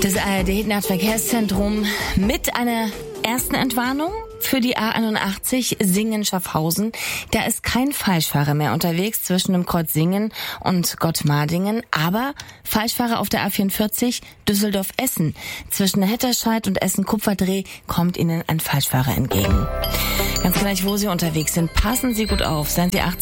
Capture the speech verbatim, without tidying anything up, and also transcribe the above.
Das A R D-Nahverkehrszentrum mit einer ersten Entwarnung für die A einundachtzig Singen-Schaffhausen. Da ist kein Falschfahrer mehr unterwegs zwischen dem Kreuz Singen und Gottmardingen, aber Falschfahrer auf der A vierundvierzig Düsseldorf-Essen. Zwischen Hetterscheid und Essen-Kupferdreh kommt Ihnen ein Falschfahrer entgegen. Ganz gleich, wo Sie unterwegs sind, passen Sie gut auf, seien Sie achtsam.